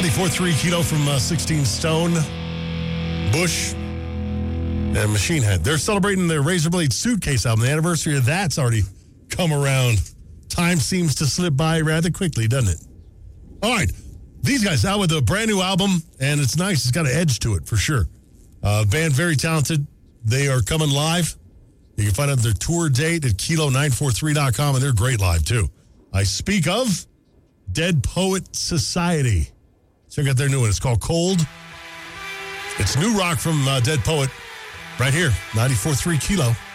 94.3 Kilo from 16 Stone, Bush, and Machine Head. They're celebrating their Razor Blade Suitcase album. The anniversary of that's already come around. Time seems to slip by rather quickly, doesn't it? All right. These guys out with a brand new album, and it's nice. It's got an edge to it, for sure. Band, very talented. They are coming live. You can find out their tour date at kilo943.com, and they're great live, too. I speak of Dead Poet Society. Check out their new one. It's called Cold. It's new rock from Dead Poet right here, 94.3 Kilo.